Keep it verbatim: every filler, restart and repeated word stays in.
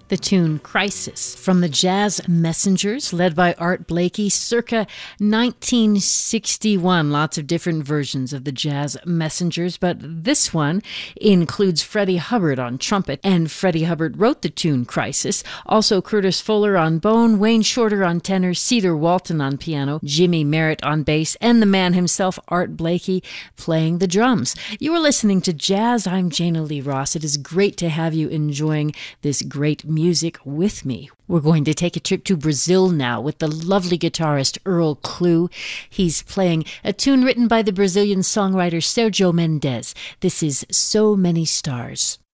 The tune Crisis from the Jazz Messengers, led by Art Blakey, circa nineteen sixty-one. Lots of different versions of the Jazz Messengers, but this one includes Freddie Hubbard on trumpet, and Freddie Hubbard wrote the tune Crisis. Also Curtis Fuller on bone, Wayne Shorter on tenor, Cedar Walton on piano, Jimmy Merritt on bass, and the man himself, Art Blakey, playing the drums. You are listening to Jazz. I'm Jana Lee Ross. It is great to have you enjoying this great music with me. We're going to take a trip to Brazil now with the lovely guitarist Earl Klugh. He's playing a tune written by the Brazilian songwriter Sergio Mendes. This is So Many Stars.